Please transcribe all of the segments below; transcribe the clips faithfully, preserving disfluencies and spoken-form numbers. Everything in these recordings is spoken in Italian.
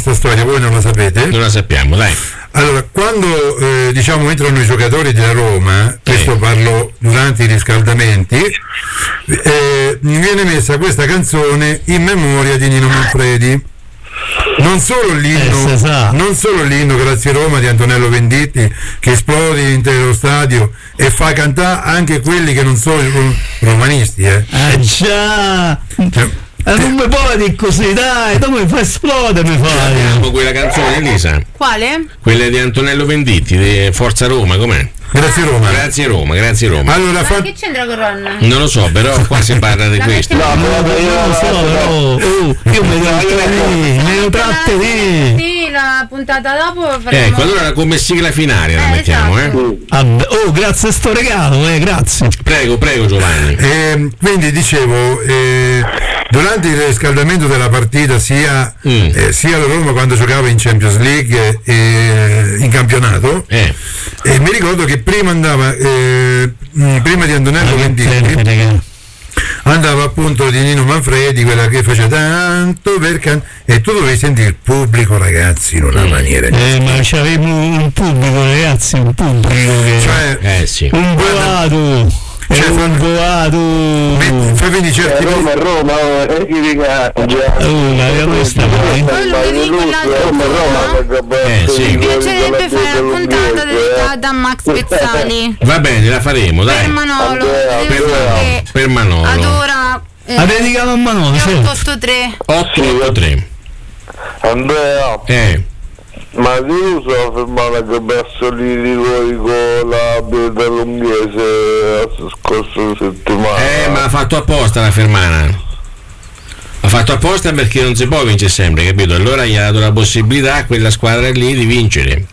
questa storia, voi non la sapete? Non la sappiamo, dai. Allora, quando eh, diciamo entrano i giocatori della Roma, questo parlo durante i riscaldamenti, eh, viene messa questa canzone in memoria di Nino Manfredi. Non solo l'inno, eh, non solo l'inno Grazie Roma di Antonello Venditti che esplode l'intero stadio e fa cantare anche quelli che non sono romanisti, eh. Ah già! Cioè, Eh, non mi puoi dire così, dai, tu mi fai esplodere, mi fai. Abbiamo quella canzone, Elisa. Quale? Quella di Antonello Venditti, di Forza Roma, com'è? Grazie Roma. Grazie Roma, grazie Roma. Allora, Ma fa... che c'entra con Ron? Non lo so, però qua si parla di La questo. mettiamo- No, però io non lo so, però. Oh, io mi devo lì, me lo tratte lì. Sì, la puntata dopo faremo... Ecco, allora come sigla finale la Eh, mettiamo, esatto. eh? Ah, oh, grazie a sto regalo, eh, grazie. Prego, prego Giovanni. Eh, quindi dicevo, eh, durante il riscaldamento della partita sia, Mm. eh, sia la Roma quando giocava in Champions League e in campionato, Eh. eh, mi ricordo che prima andava, eh, mh, prima di Antonello Venditti, andava appunto di Nino Manfredi, quella che faceva tanto per can- e tu dovevi sentire il pubblico, ragazzi, in una maniera. Eh, ma c'avevo un pubblico, ragazzi, un pubblico che... Cioè, Eh sì. un boato, Cioè, è un boato. metti- fai quindi certi Roma è Roma, eh, chi dica già. Oh, la questa poi. Quello che dico l'altro Roma è Roma, Eh, sì. Mi piacerebbe fare una puntata dedicata a Max Pezzali. Va bene, la faremo, Per dai. Manolo. Per- Devo dire che Per Manolo. adora... eh, La dedicava a Manolo, sì. otto otto tre. otto otto tre. Andrea, Eh. ma ti uso la fermata che Bassoli voi con la Pietra Lunghese la scorsa settimana? Eh, ma l'ha fatto apposta la Fermana. L'ha fatto apposta perché non si può vincere sempre, capito? Allora gli ha dato la possibilità a quella squadra lì di vincere.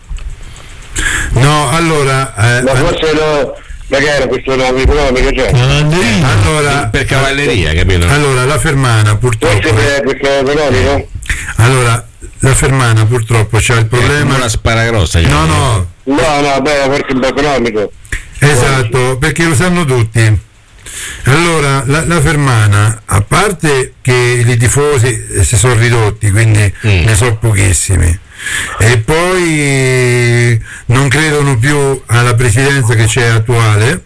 no, allora, eh, Ma forse no, magari questo nome economico c'è. Cavalleria. allora, Per cavalleria, capito? allora la Fermana purtroppo, Forse è questo economico? allora la Fermana purtroppo c'ha il problema. Come la spara grossa. No, no, No, no, beh, perché è economico. esatto, perché lo sanno tutti. Allora, la, la Fermana, a parte che i tifosi eh, si sono ridotti, quindi Mm. ne so pochissimi, e poi non credono più alla presidenza che c'è attuale,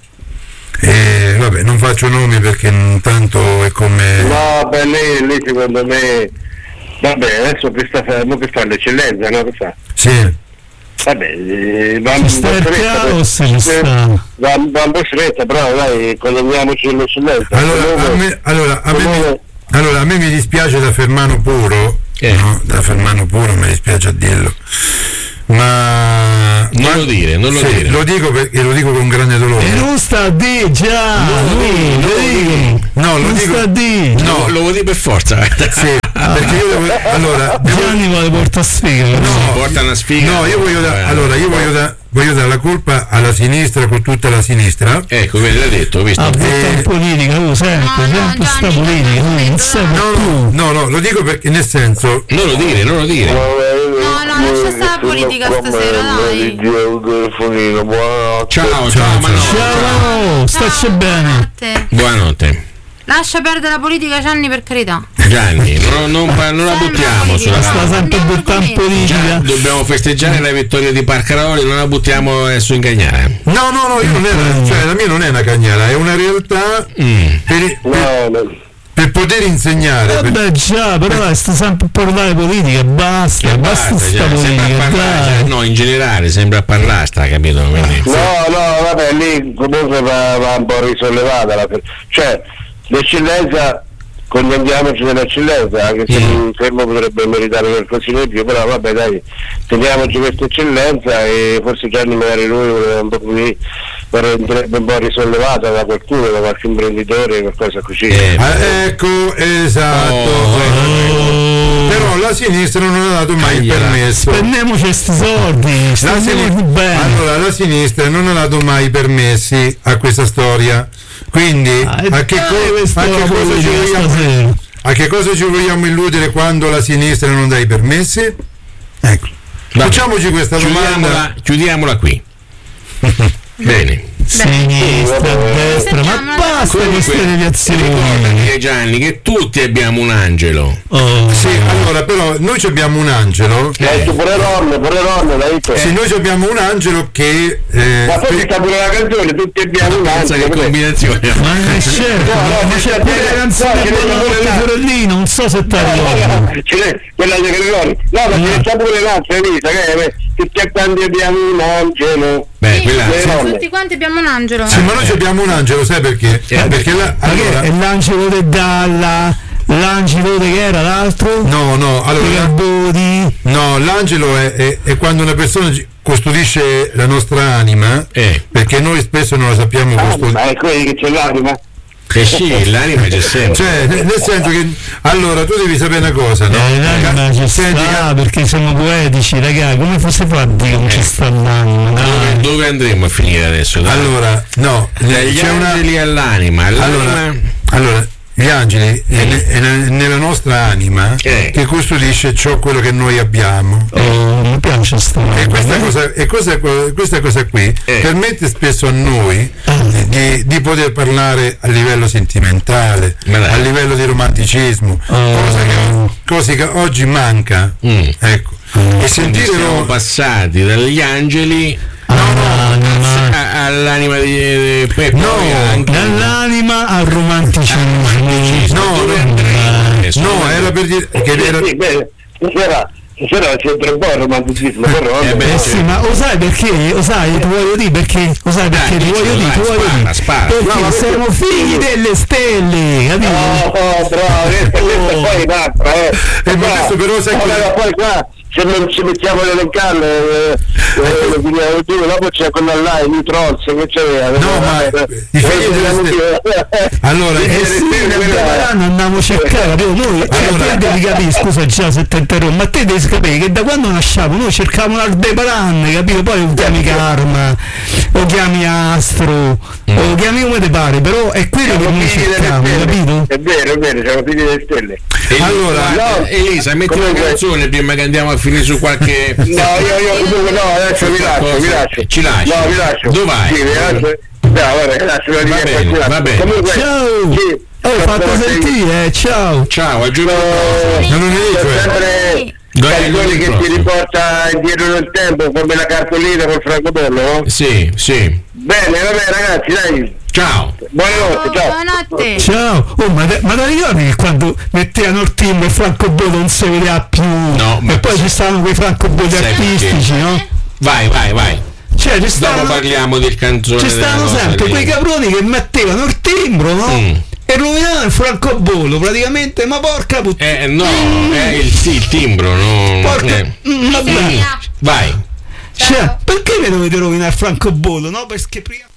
e vabbè, non faccio nomi perché tanto è come... No, beh, lei, lei secondo me, vabbè, adesso questa fa, mo che fa l'eccellenza, no? Che fa? Sì. Vabbè, eh, va un Ci sta po' il stretta, caos, ci eh, sta. va, va un po' stretta, però dai, colleghiamoci l'eccellenza. Allora, a Comunque- me, allora, a me, comunque- allora, a me mi dispiace da Fermano puro, Eh. no? Da Fermano puro mi dispiace a dirlo, ma... Non ma- lo dire, non lo sì, dire. lo dico perché lo dico con grande dolore. E non sta a di già, Non lo dico, non lo dico. No, lo non dico... sta a di. No, lo vuoi dire per forza. Sì, perché io devo... Allora, devo- Gianni vuole portare sfiga. No, porta una sfiga. no, io voglio, da- Eh. allora, io voglio, da- voglio dare la colpa alla sinistra, con tutta la sinistra. Ecco, vedi, l'ha detto, visto? Ah, porta in politica, oh, sempre, No, no, sempre sta Gianni, politica, non oh, non vedo, sai no. No, no, no, no, lo dico perché nel senso... Non lo dire, non lo dire. No, no, lascia stare la politica stasera, dai. Buonanotte. Ciao, ciao, Ciao, Manolo. Ciao, stacci bene. A te. Buonanotte. Lascia perdere la politica, Gianni, per carità. Gianni, non, non, pa- non la buttiamo sulla Sta radio. sempre buttando in Già, politica. dobbiamo festeggiare la vittoria di Parcaroli, non la buttiamo adesso in cagnare. No, no, no, io non è una- cioè, la mia non è una cagnara, è una realtà Mm. per, per- No, no. per poter insegnare. per- Vabbè già, però dai, sta sempre a parlare politica, basta, basta Basta, sta cioè, sembra a politica, parlare, cioè, dai. no, in generale sembra a parlare, sta, capito? Quindi, No, no, vabbè, lì comunque va, va un po' risollevata la per- cioè l'eccellenza, contendiamoci dell'eccellenza, anche se Mm. un fermo potrebbe meritare qualcosina di più, però vabbè dai, teniamoci questa eccellenza e forse Gianni magari lui voleva un po' così, vorrebbe un po' risollevata da qualcuno, da qualche imprenditore, qualcosa così. eh, Ah, ecco, esatto. Oh. Però la sinistra non ha dato mai il Cagliela. permesso. Spendiamoci questi soldi, La stendiamoci sinistra, bene. allora, la sinistra non ha dato mai permessi a questa storia. Quindi Ah, e a che, dai, co- questa a che è la cosa ci politica vogliamo, stasera. a che cosa ci vogliamo illudere quando la sinistra non dà i permessi? Ecco. Vabbè. Facciamoci questa domanda. chiudiamola, chiudiamola qui. Bene. sinistra, destra, ma basta queste deviazioni. Ricordati, Gianni, che tutti abbiamo un angelo. Oh. Sì, allora però noi abbiamo un angelo. L'hai detto pure Ron, pure Ron, l'hai detto. Sì, noi abbiamo un angelo che eh, Ma poi sta pure la canzone, tutti abbiamo un Pensa angelo. che combinazione. Ma è certo, No, no, ma c'è pure la canzone no, Buona no, notte no, Fiorellino, non so se ti ricordi. Ce n'è quella di Gregori. No, ma ce n'è pure l'altra, Elisa, che è tutti quanti abbiamo un angelo. Beh, Sì, quella Eh, no. tutti quanti abbiamo un angelo. sì, ma noi abbiamo un angelo, sai perché? Eh, perché la, Ma che allora, è l'angelo de Dalla, l'angelo de che era l'altro? no, no, De allora, Garbodi. no, l'angelo è, è, è quando una persona ci- custodisce la nostra anima, Eh. perché noi spesso non la sappiamo Ah, custodire. ma è quelli che c'è l'anima. Eh sì, l'anima c'è sempre. Cioè, nel nel senso che allora tu devi sapere una cosa, no? Eh, l'anima ci Senti, sta perché siamo poetici, raga, come fosse fa a dire che non ci sta l'anima? Dove, Dai. dove andremo a finire adesso? Dai. allora, no, Dagli c'è una angeli all'anima. All'anima. allora, allora gli angeli è, ne- è ne- nella nostra anima Eh. che custodisce ciò quello che noi abbiamo. Oh, mi piace sta E questa cosa, e cosa, questa cosa qui Eh. permette spesso a noi di, di poter parlare a livello sentimentale, Ma dai. a livello di romanticismo, cosa, che, cosa che oggi manca. Mm. Ecco. E Quindi sentire siamo lo- passati dagli angeli All'anima, a- all'anima di, di Peppo. No, dall'anima al romanticismo. no, Dove no, andremo adesso? no, era per dire che era, Sì, beh, stasera, stasera c'entra un po' il romanticismo, però Eh, beh, Eh sì, ma lo sai perché? Lo sai, ti voglio dire perché? Lo sai perché? Dai, Ti voglio dicelo, dire, ti dai, voglio spara, dire. spara. Perché No, ma siamo perché- figli delle stelle, capito? Oh, oh, bravo, questa, questa Oh. poi è un'altra, eh. Eh, ma adesso però sai Allora, cosa- poi qua, se non ci mettiamo le lencalle, eh, eh, lo finiamo giù, dopo c'è quella là, i Trolls, che c'è? No, ma i figli delle stelle. Allora, Eh eh, sì, nel Devarano andiamo a cercare, capito? Noi, Allora- te devi capire, scusa già se ti interrompo, ma te devi sapere che da quando nasciamo noi cercavamo l'Aldebaran, capito? Poi lo chiami Karma, lo chiami Astro, lo chiami come ti pare, però è quello che Siamo noi figli delle cerchiamo, stelle. capito? È vero, è vero, siamo figli delle stelle. Elisa, Allora, no. Elisa, metti una Comunque- canzone prima che andiamo a finire su qualche. No, io, io comunque no, adesso vi lascio, vi lascio. Ci lasci? No, vi lascio. Dove vai? Sì, vi lascio. No, guarda, lascio la linea bene, qua, va bene. Comunque, Ciao! sì, Oh, fatto sono- sentire, eh, ciao! Ciao, a giovedì. sono- non lo dico, sono eh. sempre Dove- canzoni dove che prossimo? ti riporta indietro nel tempo, come la cartolina col francobollo, no? Sì, sì. Bene, vabbè ragazzi, dai. Ciao. Buonanotte, ciao. Buonanotte. Ciao! Oh, ma te, ma te ricordi che quando mettevano il timbro e francobollo non si vedeva più? No, ma e poi ci stavano quei francobolli Sai artistici, perché? no? Vai, vai, vai. Cioè, ci Dopo stavano, parliamo del canzone. ci della stavano cosa sempre lì. quei caproni che mettevano il timbro, no? Mm. E rovinavano il francobollo praticamente, ma porca puttana! Eh no, è il, sì, il timbro, no. Porca... eh. Mm, vabbè. Vai. Cioè, perché mi dovete rovinare il francobollo, no? Perché prima...